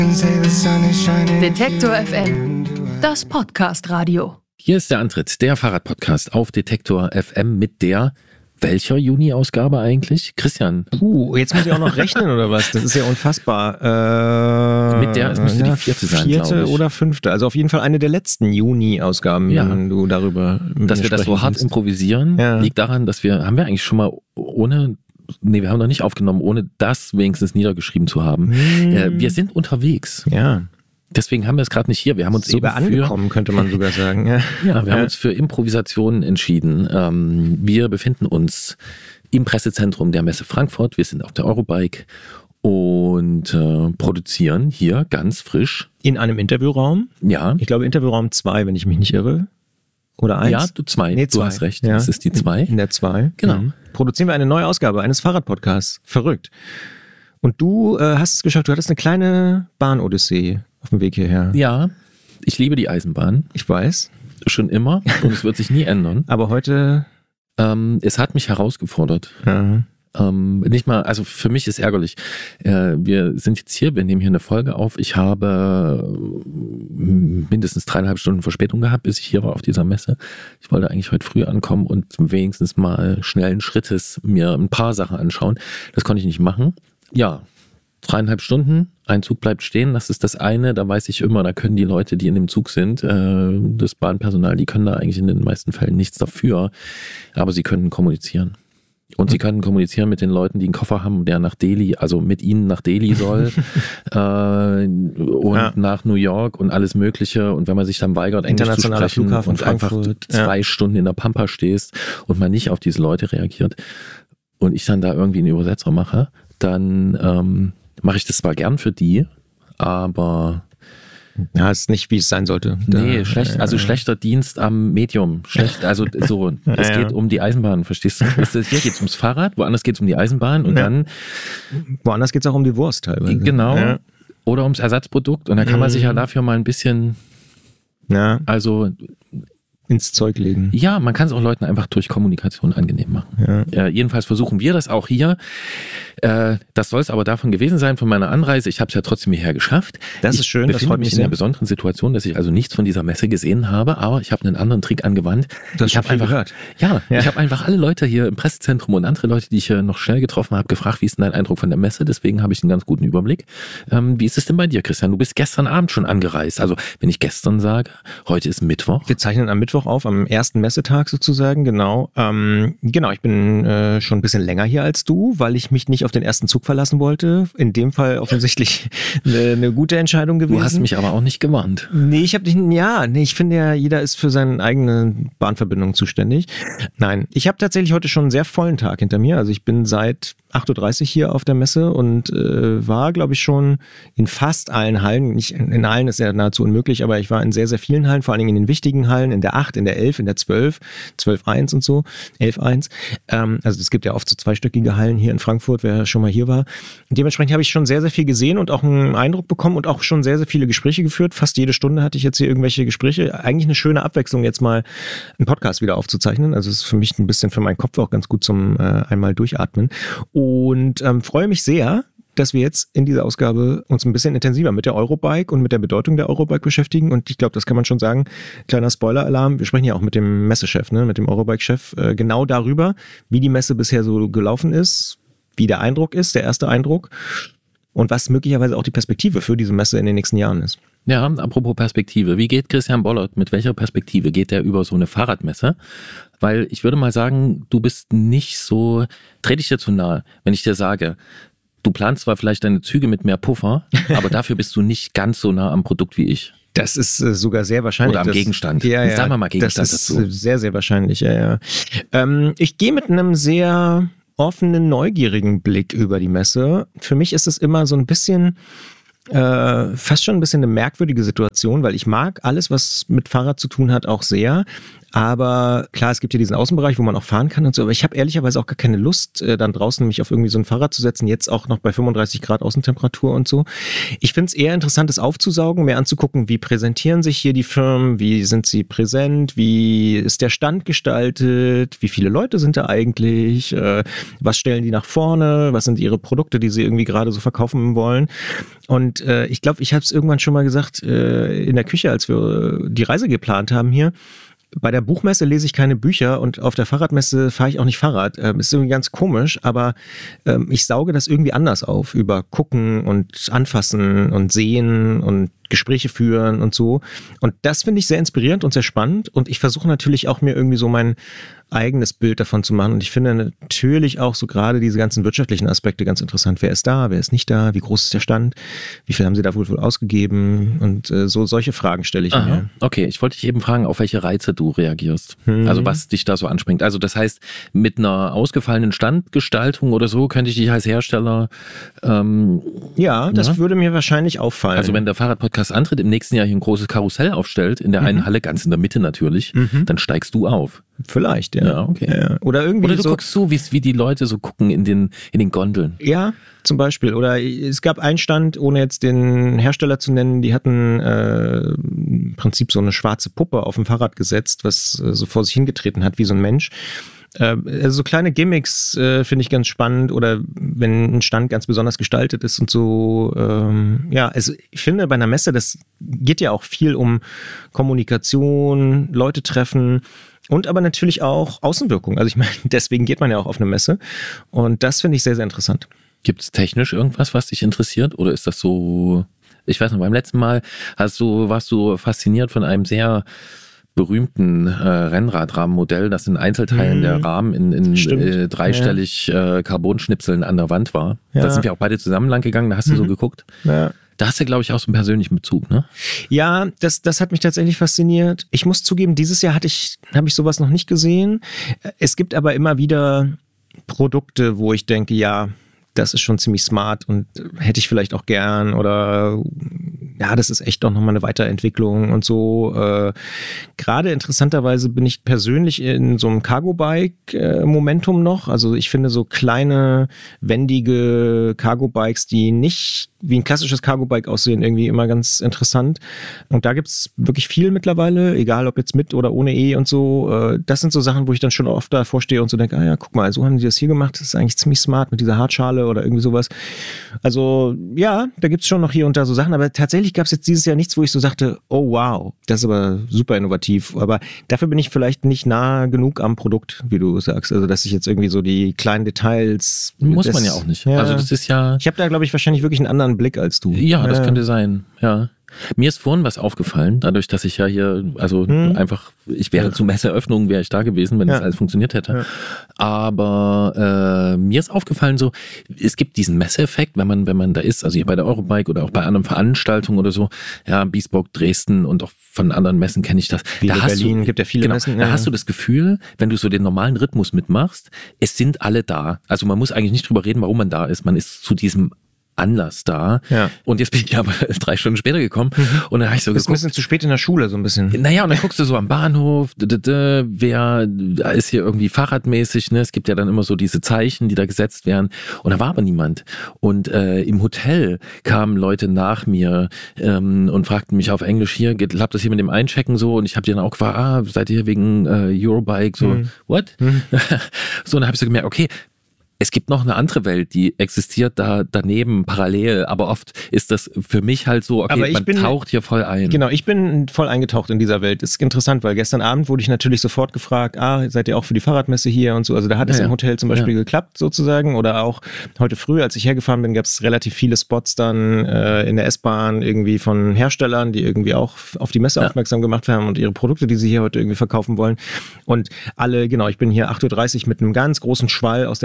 Detektor FM, das Podcast-Radio. Hier ist der Antritt, der Fahrradpodcast auf Detektor FM mit der, welcher Juni-Ausgabe eigentlich? Christian. Jetzt muss ich auch noch rechnen oder was? Das ist ja unfassbar. Mit der, es müsste die vierte sein, vierte oder fünfte. Also auf jeden Fall eine der letzten Juni-Ausgaben, wenn du darüber dass wir das so hart improvisieren, liegt daran, dass haben wir eigentlich schon mal wir haben noch nicht aufgenommen, ohne das wenigstens niedergeschrieben zu haben. Wir sind unterwegs. Ja. Deswegen haben wir es gerade nicht hier. Wir haben uns sogar angekommen, könnte man sogar sagen. Wir haben uns für Improvisationen entschieden. Wir befinden uns im Pressezentrum der Messe Frankfurt. Wir sind auf der Eurobike und produzieren hier ganz frisch. In einem Interviewraum? Ja. Ich glaube Interviewraum 2, wenn ich mich nicht irre. Oder 1? Ja, 2. Nee, 2. Du hast recht. Ja. Das ist die 2. In der 2. Genau. Produzieren wir eine neue Ausgabe eines Fahrradpodcasts. Verrückt. Und du hast es geschafft, du hattest eine kleine Bahn-Odyssee auf dem Weg hierher. Ja, ich liebe die Eisenbahn. Ich weiß. Schon immer und es wird sich nie ändern. Aber heute? Es hat mich herausgefordert. Ja. Nicht mal, also für mich ist ärgerlich. Wir sind jetzt hier, wir nehmen hier eine Folge auf. Ich habe mindestens 3,5 Stunden Verspätung gehabt, bis ich hier war auf dieser Messe. Ich wollte eigentlich heute früh ankommen und wenigstens mal schnellen Schrittes mir ein paar Sachen anschauen. Das konnte ich nicht machen. Ja, 3,5 Stunden, ein Zug bleibt stehen, das ist das eine, da weiß ich immer, da können die Leute, die in dem Zug sind, das Bahnpersonal, die können da eigentlich in den meisten Fällen nichts dafür, aber sie können kommunizieren. Und sie können kommunizieren mit den Leuten, die einen Koffer haben, der nach Delhi, also mit ihnen nach Delhi soll und nach New York und alles Mögliche. Und wenn man sich dann weigert, Englisch zu sprechen Flughafen und einfach 2 Stunden in der Pampa stehst und man nicht auf diese Leute reagiert und ich dann da irgendwie einen Übersetzer mache, dann mache ich das zwar gern für die, aber ist nicht, wie es sein sollte. Nee, schlechter Dienst am Medium. Es geht um die Eisenbahn, verstehst du? Hier geht es ums Fahrrad, woanders geht es um die Eisenbahn und dann woanders geht es auch um die Wurst teilweise. Genau. Ja. Oder ums Ersatzprodukt und da kann man sich ja dafür mal ein bisschen ins Zeug legen. Ja, man kann es auch Leuten einfach durch Kommunikation angenehm machen. Ja. Jedenfalls versuchen wir das auch hier. Das soll es aber davon gewesen sein, von meiner Anreise. Ich habe es ja trotzdem hierher geschafft. Das ist schön, das freut mich sehr. Ich bin in einer besonderen Situation, dass ich also nichts von dieser Messe gesehen habe, aber ich habe einen anderen Trick angewandt. Ich habe einfach gehört. Ich habe einfach alle Leute hier im Pressezentrum und andere Leute, die ich noch schnell getroffen habe, gefragt, wie ist denn dein Eindruck von der Messe? Deswegen habe ich einen ganz guten Überblick. Wie ist es denn bei dir, Christian? Du bist gestern Abend schon angereist. Also, wenn ich gestern sage, heute ist Mittwoch. Wir zeichnen am Mittwoch auf, am ersten Messetag sozusagen, genau. Ich bin schon ein bisschen länger hier als du, weil ich mich nicht auf den ersten Zug verlassen wollte. In dem Fall offensichtlich eine gute Entscheidung gewesen. Du hast mich aber auch nicht gewarnt. Nee, ich finde ja, jeder ist für seine eigene Bahnverbindung zuständig. Nein, ich habe tatsächlich heute schon einen sehr vollen Tag hinter mir. Also ich bin seit 8.30 Uhr hier auf der Messe und war, glaube ich, schon in fast allen Hallen. Nicht in allen, ist ja nahezu unmöglich, aber ich war in sehr, sehr vielen Hallen, vor allen Dingen in den wichtigen Hallen, in der 8, in der 11, in der 12, 12.1 und so, 11.1. Also es gibt ja oft so zweistöckige Hallen hier in Frankfurt, wer schon mal hier war. Und dementsprechend habe ich schon sehr, sehr viel gesehen und auch einen Eindruck bekommen und auch schon sehr, sehr viele Gespräche geführt. Fast jede Stunde hatte ich jetzt hier irgendwelche Gespräche. Eigentlich eine schöne Abwechslung, jetzt mal einen Podcast wieder aufzuzeichnen. Also es ist für mich ein bisschen für meinen Kopf auch ganz gut zum einmal durchatmen. Und freue mich sehr, dass wir jetzt in dieser Ausgabe uns ein bisschen intensiver mit der Eurobike und mit der Bedeutung der Eurobike beschäftigen. Und ich glaube, das kann man schon sagen. Kleiner Spoiler-Alarm. Wir sprechen ja auch mit dem Messechef, mit dem Eurobike-Chef, genau darüber, wie die Messe bisher so gelaufen ist, wie der Eindruck ist, der erste Eindruck und was möglicherweise auch die Perspektive für diese Messe in den nächsten Jahren ist. Ja, apropos Perspektive. Wie geht Christian Bollert, mit welcher Perspektive geht der über so eine Fahrradmesse? Weil ich würde mal sagen, du bist nicht so, trete ich dir zu nahe, wenn ich dir sage, du planst zwar vielleicht deine Züge mit mehr Puffer, aber dafür bist du nicht ganz so nah am Produkt wie ich. Das ist sogar sehr wahrscheinlich. Oder am Gegenstand. Ja, sagen wir mal Gegenstand das ist dazu. Sehr, sehr wahrscheinlich, ja. Ich gehe mit einem sehr offenen, neugierigen Blick über die Messe. Für mich ist es immer so ein bisschen fast schon ein bisschen eine merkwürdige Situation, weil ich mag alles, was mit Fahrrad zu tun hat, auch sehr. Aber klar, es gibt hier diesen Außenbereich, wo man auch fahren kann und so. Aber ich habe ehrlicherweise auch gar keine Lust, dann draußen mich auf irgendwie so ein Fahrrad zu setzen, jetzt auch noch bei 35 Grad Außentemperatur und so. Ich finde es eher interessant, das aufzusaugen, mehr anzugucken, wie präsentieren sich hier die Firmen, wie sind sie präsent, wie ist der Stand gestaltet, wie viele Leute sind da eigentlich, was stellen die nach vorne, was sind ihre Produkte, die sie irgendwie gerade so verkaufen wollen. Und ich glaube, ich habe es irgendwann schon mal gesagt in der Küche, als wir die Reise geplant haben hier. Bei der Buchmesse lese ich keine Bücher und auf der Fahrradmesse fahre ich auch nicht Fahrrad. Ist irgendwie ganz komisch, aber ich sauge das irgendwie anders auf, über Gucken und Anfassen und Sehen und Gespräche führen und so. Und das finde ich sehr inspirierend und sehr spannend. Und ich versuche natürlich auch mir irgendwie so mein eigenes Bild davon zu machen. Und ich finde natürlich auch so gerade diese ganzen wirtschaftlichen Aspekte ganz interessant. Wer ist da, wer ist nicht da, wie groß ist der Stand, wie viel haben sie da wohl ausgegeben und so solche Fragen stelle ich mir. Okay, ich wollte dich eben fragen, auf welche Reize du reagierst. Also was dich da so anspringt. Also das heißt, mit einer ausgefallenen Standgestaltung oder so könnte ich dich als Hersteller das würde mir wahrscheinlich auffallen. Also wenn der Fahrradpodcast antritt, im nächsten Jahr hier ein großes Karussell aufstellt, in der einen Halle, ganz in der Mitte natürlich, dann steigst du auf. Vielleicht, ja. Ja, okay. Ja. Oder irgendwie du guckst so, wie die Leute so gucken in den Gondeln. Ja, zum Beispiel. Oder es gab einen Stand, ohne jetzt den Hersteller zu nennen, die hatten im Prinzip so eine schwarze Puppe auf dem Fahrrad gesetzt, was so vor sich hingetreten hat wie so ein Mensch. Also so kleine Gimmicks finde ich ganz spannend, oder wenn ein Stand ganz besonders gestaltet ist und so. Also ich finde bei einer Messe, das geht ja auch viel um Kommunikation, Leute treffen und aber natürlich auch Außenwirkung. Also ich meine, deswegen geht man ja auch auf eine Messe und das finde ich sehr, sehr interessant. Gibt es technisch irgendwas, was dich interessiert, oder ist das so, ich weiß noch, beim letzten Mal warst du fasziniert von einem sehr berühmten Rennradrahmenmodell, das in Einzelteilen der Rahmen in dreistellig Carbonschnipseln an der Wand war. Ja. Da sind wir auch beide zusammen lang gegangen, da hast du so geguckt. Ja. Da hast du, glaube ich, auch so einen persönlichen Bezug, ne? Ja, das hat mich tatsächlich fasziniert. Ich muss zugeben, dieses Jahr habe ich sowas noch nicht gesehen. Es gibt aber immer wieder Produkte, wo ich denke, ja, das ist schon ziemlich smart und hätte ich vielleicht auch gern, oder ja, das ist echt doch nochmal eine Weiterentwicklung und so. Gerade interessanterweise bin ich persönlich in so einem Cargo-Bike-Momentum noch. Also ich finde so kleine, wendige Cargo-Bikes, die nicht wie ein klassisches Cargo-Bike aussehen, irgendwie immer ganz interessant. Und da gibt's wirklich viel mittlerweile, egal ob jetzt mit oder ohne und so. Das sind so Sachen, wo ich dann schon oft davor stehe und so denke, ja, guck mal, so haben die das hier gemacht. Das ist eigentlich ziemlich smart mit dieser Hartschale oder irgendwie sowas. Also ja, da gibt's schon noch hier und da so Sachen, aber tatsächlich gab's jetzt dieses Jahr nichts, wo ich so sagte, oh wow, das ist aber super innovativ. Aber dafür bin ich vielleicht nicht nah genug am Produkt, wie du sagst. Also dass ich jetzt irgendwie so die kleinen Details... Muss man ja auch nicht. Ja, also das ist ja... Ich habe da, glaube ich, wahrscheinlich wirklich einen anderen Blick als du. Ja, das könnte sein, ja. Mir ist vorhin was aufgefallen, dadurch, dass ich ja hier, also einfach, ich wäre zur Messeeröffnung, wäre ich da gewesen, wenn das alles funktioniert hätte. Ja. Aber mir ist aufgefallen so, es gibt diesen Messeeffekt, wenn man da ist, also hier bei der Eurobike oder auch bei anderen Veranstaltungen oder so, ja, Biesburg, Dresden und auch von anderen Messen kenne ich das. Da Berlin gibt ja viele Messen. Da hast du das Gefühl, wenn du so den normalen Rhythmus mitmachst, es sind alle da. Also man muss eigentlich nicht drüber reden, warum man da ist. Man ist zu diesem Anlass da. Ja. Und jetzt bin ich aber 3 Stunden später gekommen und dann habe ich so geguckt. Du bist ein bisschen zu spät in der Schule, so ein bisschen. Naja, und dann guckst du so am Bahnhof, wer ist hier irgendwie fahrradmäßig, ne? Es gibt ja dann immer so diese Zeichen, die da gesetzt werden. Und da war aber niemand. Und im Hotel kamen Leute nach mir und fragten mich auf Englisch, hier, klappt das hier mit dem Einchecken so? Und ich habe die dann auch gefragt, seid ihr hier wegen Eurobike? So, what? So, und dann habe ich so gemerkt, okay, es gibt noch eine andere Welt, die existiert da daneben, parallel, aber oft ist das für mich halt so, okay, man taucht hier voll ein. Genau, ich bin voll eingetaucht in dieser Welt. Das ist interessant, weil gestern Abend wurde ich natürlich sofort gefragt, seid ihr auch für die Fahrradmesse hier und so. Also da hat es im Hotel zum Beispiel geklappt sozusagen, oder auch heute früh, als ich hergefahren bin, gab es relativ viele Spots dann in der S-Bahn irgendwie von Herstellern, die irgendwie auch auf die Messe aufmerksam gemacht haben und ihre Produkte, die sie hier heute irgendwie verkaufen wollen. Und alle, genau, ich bin hier 8:30 Uhr mit einem ganz großen Schwall aus der S-Bahn raus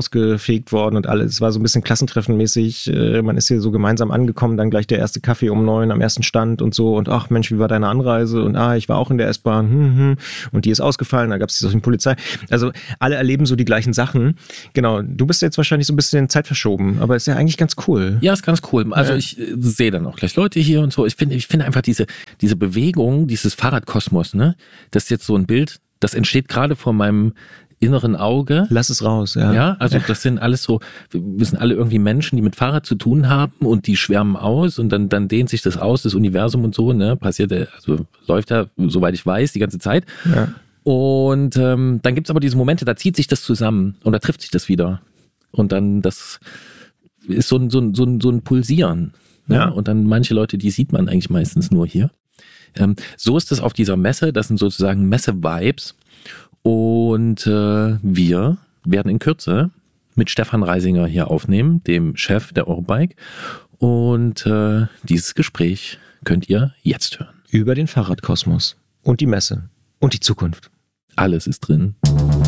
ausgefegt worden und alles. Es war so ein bisschen klassentreffenmäßig. Man ist hier so gemeinsam angekommen, dann gleich der erste Kaffee um 9 am ersten Stand und so. Und ach Mensch, wie war deine Anreise? Und ich war auch in der S-Bahn. Und die ist ausgefallen, da gab es die Polizei. Also alle erleben so die gleichen Sachen. Genau, du bist jetzt wahrscheinlich so ein bisschen Zeit verschoben, aber ist ja eigentlich ganz cool. Ja, ist ganz cool. Also ich sehe dann auch gleich Leute hier und so. Ich finde einfach diese Bewegung, dieses Fahrradkosmos, ne? Das ist jetzt so ein Bild, das entsteht gerade vor meinem inneren Auge. Lass es raus, ja. Ja, also das sind alles so, wir sind alle irgendwie Menschen, die mit Fahrrad zu tun haben und die schwärmen aus und dann dehnt sich das aus, das Universum und so, ne? Passiert, also läuft ja, soweit ich weiß, die ganze Zeit. Ja. Und dann gibt es aber diese Momente, da zieht sich das zusammen und da trifft sich das wieder. Und dann, das ist so ein Pulsieren. Ne? Ja. Und dann manche Leute, die sieht man eigentlich meistens nur hier. So ist es auf dieser Messe, das sind sozusagen Messe-Vibes. Und wir werden in Kürze mit Stefan Reisinger hier aufnehmen, dem Chef der Eurobike. Und dieses Gespräch könnt ihr jetzt hören. Über den Fahrradkosmos und die Messe und die Zukunft. Alles ist drin.